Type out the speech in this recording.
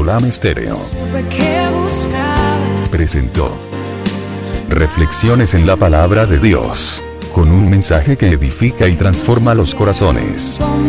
Solam Stereo presentó Reflexiones en la Palabra de Dios, con un mensaje que edifica y transforma los corazones.